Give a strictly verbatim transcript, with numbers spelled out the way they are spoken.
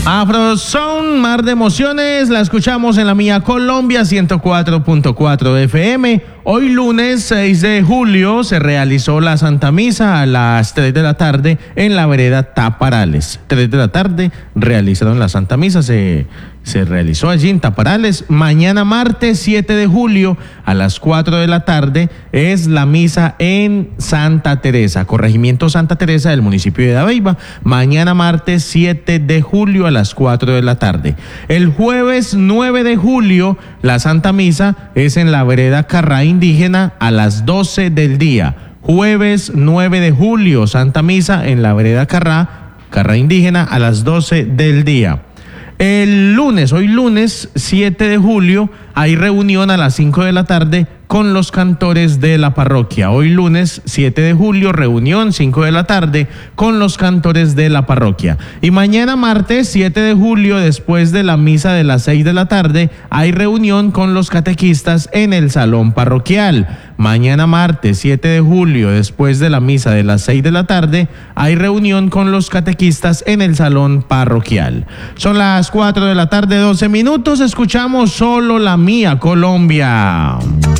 Afrosound, mar de emociones, la escuchamos en la mía Colombia ciento cuatro punto cuatro F M. Hoy lunes seis de julio se realizó la Santa Misa a las tres de la tarde en la vereda Taparales. tres de la tarde realizaron la Santa Misa, se, se realizó allí en Taparales. Mañana martes siete de julio a las cuatro de la tarde es la misa en Santa Teresa, corregimiento Santa Teresa del municipio de Dabeiba. Mañana martes siete de julio a las cuatro de la tarde. El jueves nueve de julio la Santa Misa es en la vereda Carrá Indígena a las doce del día. Jueves nueve de julio, Santa Misa en la vereda Carrá, Carrá Indígena a las doce del día. El lunes, hoy lunes siete de julio, hay reunión a las cinco de la tarde con los cantores de la parroquia. Hoy lunes siete de julio, reunión cinco de la tarde con los cantores de la parroquia. Y mañana martes siete de julio, después de la misa de las seis de la tarde, hay reunión con los catequistas en el salón parroquial. Mañana martes siete de julio, después de la misa de las seis de la tarde, hay reunión con los catequistas en el salón parroquial. Son las cuatro de la tarde, doce minutos, escuchamos Solo la Mía Colombia.